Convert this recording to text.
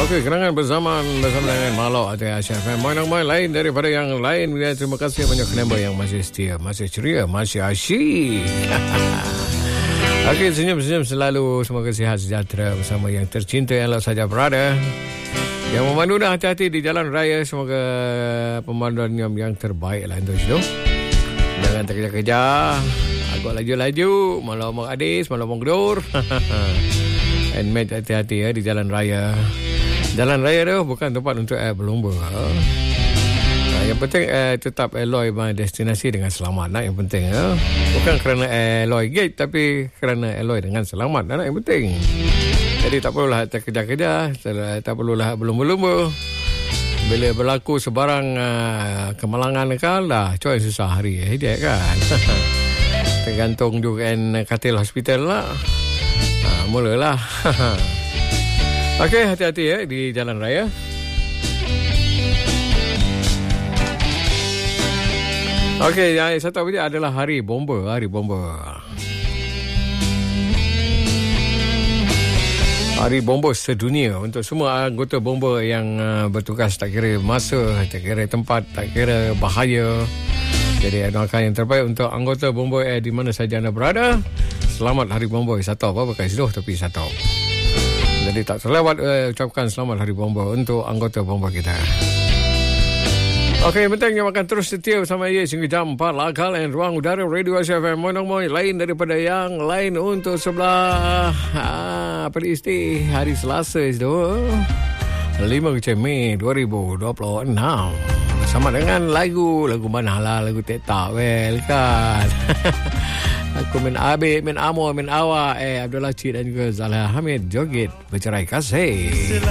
Okey, kenangan bersama dengan Malok atau Aisyah FM. Main lain daripada yang lain. Terima kasih banyak member yang masih setia, masih ceria, masih asyik. Okey, senyum-senyum selalu. Semoga sihat sejahtera bersama yang tercinta yang lalu saja berada. Yang memandu dah hati-hati di jalan raya. Semoga pemanduan yang terbaik lah untuk hidup. Jangan terkejar-kejar. Agak laju-laju. Malah omong adis, malah omong gedur. And mate, hati-hati ya di jalan raya. Jalan raya tu bukan tempat untuk berlumba. Yang penting tetap eloi destinasi dengan selamat. Yang penting bukan kerana eloi gate, tapi kerana eloi dengan selamat. Yang penting. Jadi tak perlulah terkejar-kejar, tak perlulah berlumba-lumba. Bila berlaku sebarang kemalangan kan dah coy susah hari dia kan. Tergantung juga katil hospital lah. Mulalah. Okey, hati-hati ya di jalan raya. Okey, yang satu lagi adalah Hari Bomba. Hari Bomba. Hari Bomba sedunia untuk semua anggota bomba yang bertugas, tak kira masa, tak kira tempat, tak kira bahaya. Jadi doakan yang terbaik untuk anggota bomba di mana saja anda berada. Selamat Hari Bomba. Satu apa pakai seluruh tapi satu. Jadi tak terlewat ucapkan selamat Hari Bomba untuk anggota bomba kita. Okey, penting yang akan terus setia bersama Ye sehingga jam 4 lakal dan ruang udara Radio Aisyah FM. Moy lain daripada yang lain untuk sebelah peristi hari Selasa itu 5 Mei 2026 bersama dengan lagu mana lah, lagu tak well kan. Aku min Abi, min Amo, min Awa, Abdullah Cid dan juga Zahra Hamid joget bercerai kasih.